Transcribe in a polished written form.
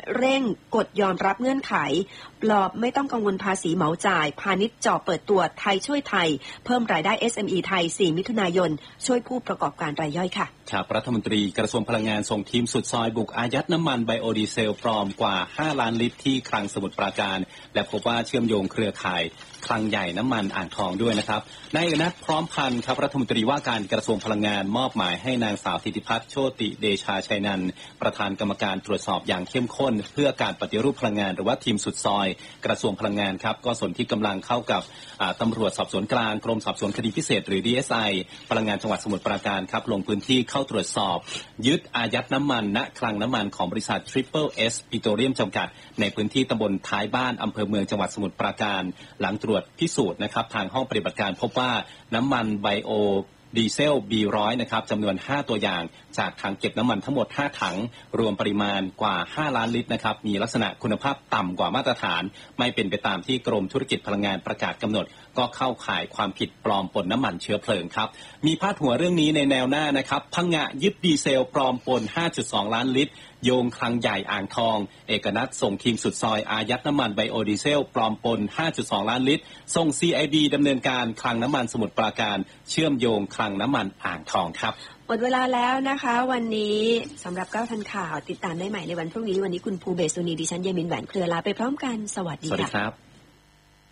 เร่งกดยอมรับเงื่อนไขปลอบไม่ต้องกังวลภาษีเหมาจ่ายพาณิชย์จ่อเปิดตัวไทยช่วยไทยเพิ่มรายได้ SME ไทย4มิถุนายนช่วยผู้ประกอบการรายย่อยค่ะครับรัฐมนตรีกระทรวงพลังงานส่งทีมสุดซอยบุกอายัดน้ำมันไบโอดีเซลปลอมกว่า5ล้านลิตรที่คลังสมุทรปราการและพบว่าเชื่อมโยงเครือข่ายคลังใหญ่น้ำมันอ่างทองด้วยนะครับนายอนัทพร้อมพันธ์ครับรัฐมนตรีว่าการกระทรวงพลังงานมอบหมายให้นางสาวธิติพัฒน์โชติเดชาชัยนันท์ประธานกรรมการตรวจสอบอย่างเข้มข้นเพื่อการปฏิรูปพลังงานหรือว่าทีมสุดซอยกระทรวงพลังงานครับก็ส่วนที่กำลังเข้ากับตำรวจสอบสวนกลางกรมสอบสวนคดีพิเศษหรือ DSI พลังงานจังหวัดสมุทรปราการครับลงพื้นที่เข้าตรวจสอบยึดอายัดน้ำมันณคลังน้ำมันของบริษัท Triple S ปิโตรเลียมจำกัดในพื้นที่ตำบลท้ายบ้านอำเภอเมืองจังหวัดสมุทรปราการหลังตรวจพิสูจน์นะครับทางห้องปฏิบัติการพบว่าน้ำมันไบโอดีเซล B100 นะครับจำนวน5ตัวอย่างจากถังเก็บน้ำมันทั้งหมด5ถังรวมปริมาณกว่า5ล้านลิตรนะครับมีลักษณะคุณภาพต่ำกว่ามาตรฐานไม่เป็นไปตามที่กรมธุรกิจพลังงานประกาศกำหนดก็เข้าข่ายความผิดปลอมปนน้ำมันเชื้อเพลิงครับมีพาดหัวเรื่องนี้ในแนวหน้านะครับพังงะยึดดีเซลปลอมปน 5.2 ล้านลิตรโยงคลังใหญ่อ่างทองเอกนัทส่งทีมสุดซอยอายัดน้ำมันไบโอดีเซลปลอมปน 5.2 ล้านลิตรส่ง CID ดำเนินการคลังน้ำมันสมุทรปราการเชื่อมโยงคลังน้ำมันอ่างทองครับหมดเวลาแล้วนะคะวันนี้สำหรับ9ทันข่าวติดตามได้ใหม่ในวันพรุ่งนี้วันนี้คุณภูเบศสุนีดิฉันเยมินแหวนเครือลาไปพร้อมกันสวัสดีครับ